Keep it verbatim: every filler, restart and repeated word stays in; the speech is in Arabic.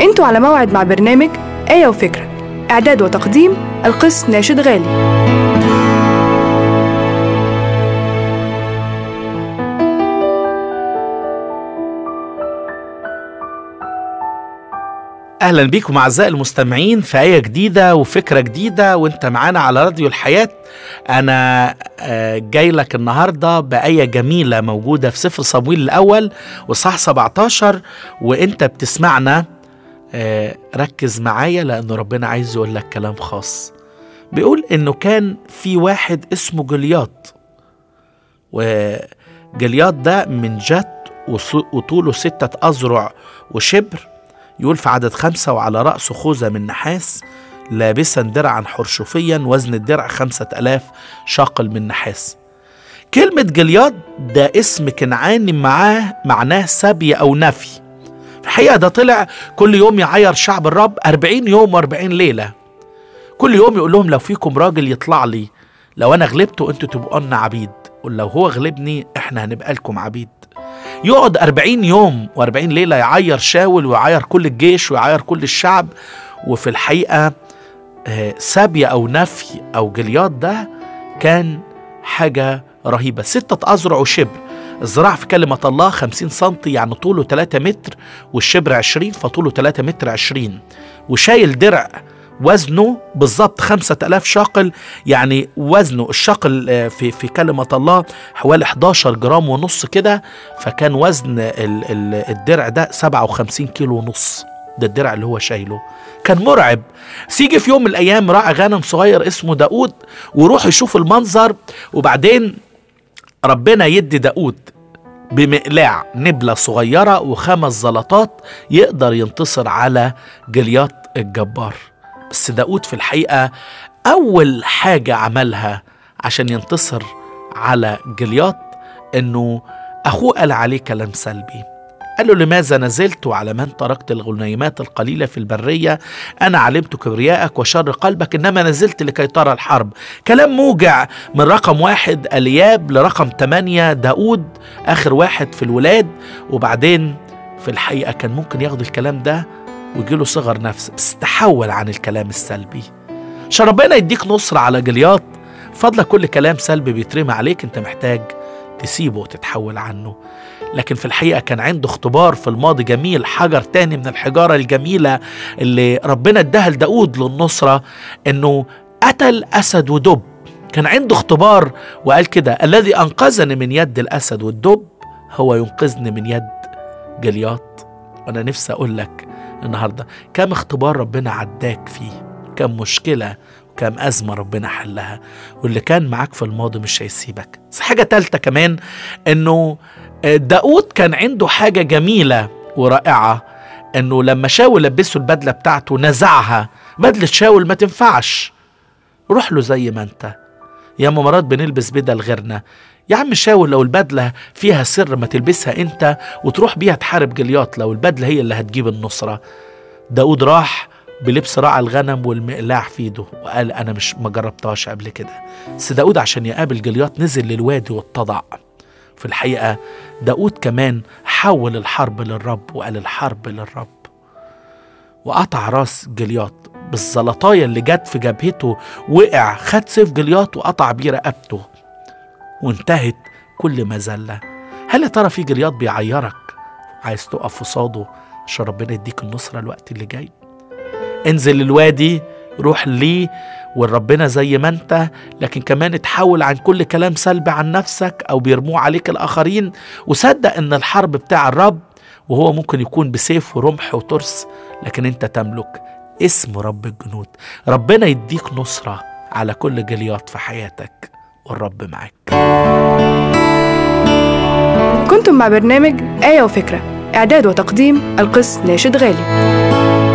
انتوا على موعد مع برنامج آية وفكرة، إعداد وتقديم القس ناشد غالي. أهلا بيكم أعزائي المستمعين في آية جديدة وفكرة جديدة، وانت معانا على راديو الحياة. أنا جاي لك النهاردة بآية جميلة موجودة في سفر صمويل الأول وصح سبعتاشر، وانت بتسمعنا ركز معايا لأن ربنا عايز يقول لك كلام خاص. بيقول إنه كان في واحد اسمه جلياط، وجلياط ده من جت وطوله ستة أذرع وشبر. يقول في عدد خمسة: وعلى رأسه خوذة من نحاس، لابسا درعا حرشفيا، وزن الدرع خمسة ألاف شاقل من نحاس. كلمة جلياط ده اسم كنعاني معاه معناه سبي أو نفي. في الحقيقة ده طلع كل يوم يعير شعب الرب أربعين يوم وأربعين ليلة. كل يوم يقول لهم: لو فيكم راجل يطلع لي، لو أنا غلبته أنتوا تبقوا لنا عبيد، ولو هو غلبني إحنا هنبقى لكم عبيد. يقعد أربعين يوم وأربعين ليلة يعير شاول ويعير كل الجيش ويعير كل الشعب. وفي الحقيقة سبي أو نفي أو جلياط ده كان حاجة رهيبة. ستة أذرع وشبر. الذراع في كلمة الله خمسين سنتي، يعني طوله ثلاثة متر، والشبر عشرين، فطوله ثلاثة متر عشرين. وشايل درع وزنه بالضبط خمسة ألاف شاقل، يعني وزنه الشاقل في في كلمة الله حوالي حداشر جرام ونص كده. فكان وزن الدرع ده سبعة وخمسين كيلو ونص. ده الدرع اللي هو شايله كان مرعب. سيجي في يوم من الأيام راعي غنم صغير اسمه داود، وروح يشوف المنظر، وبعدين ربنا يدي داود بمقلاع نبلة صغيرة وخمس زلطات يقدر ينتصر على جلياط الجبار. بس داود في الحقيقة أول حاجة عملها عشان ينتصر على جلياط إنه أخوه قال عليه كلام سلبي. قال له: لماذا نزلت على من تركت الغنيمات القليلة في البرية؟ أنا علمت كبرياءك وشر قلبك، إنما نزلت لكي ترى الحرب. كلام موجع من رقم واحد الياب لرقم ثمانية داود، آخر واحد في الولاد. وبعدين في الحقيقة كان ممكن ياخد الكلام ده ويجيله صغر نفس، بس تحول عن الكلام السلبي. عشان ربنا يديك نصر على جلياط، فضلك كل كلام سلبي بيترمي عليك انت محتاج تسيبه وتتحول عنه. لكن في الحقيقة كان عنده اختبار في الماضي جميل، حجر تاني من الحجارة الجميلة اللي ربنا اداها لداود للنصرة، انه قتل أسد ودب. كان عنده اختبار وقال كده: الذي أنقذني من يد الأسد والدب هو ينقذني من يد جلياط. وانا نفسي اقول لك النهاردة كم اختبار ربنا عداك فيه، كم مشكلة وكم أزمة ربنا حلها، واللي كان معاك في الماضي مش هيسيبك. بس حاجة تالتة كمان، انه داود كان عنده حاجة جميلة ورائعة، انه لما شاول لبسه البدلة بتاعته نزعها. بدلة شاول ما تنفعش، روح له زي ما انت. يا مرات بنلبس بدل غيرنا. يا عم شاول لو البدلة فيها سر ما تلبسها انت وتروح بيها تحارب جلياط، لو البدلة هي اللي هتجيب النصرة. داود راح بلبس راعي الغنم والمقلاع في ايده وقال: انا مش ما جربتهاش قبل كده. بس داود عشان يقابل جلياط نزل للوادي واتضع. في الحقيقة داود كمان حول الحرب للرب وقال: الحرب للرب. وقطع راس جلياط بالزلطاية اللي جت في جبهته، وقع خد سيف جلياط وقطع بيه رقبته، وانتهت كل مذلة. هل يا ترى في جلياط بيعيرك عايز تقف قصاده عشان ربنا يديك النصرة الوقت اللي جاي؟ انزل الوادي، روح ليه والربنا زي ما انت، لكن كمان اتحول عن كل كلام سلبي عن نفسك او بيرموه عليك الاخرين، وصدق ان الحرب بتاع الرب، وهو ممكن يكون بسيف ورمح وترس، لكن انت تملك اسم رب الجنود. ربنا يديك نصرة على كل جلياط في حياتك، والرب معك. كنتم مع برنامج آية وفكرة، إعداد وتقديم القس ناشد غالي.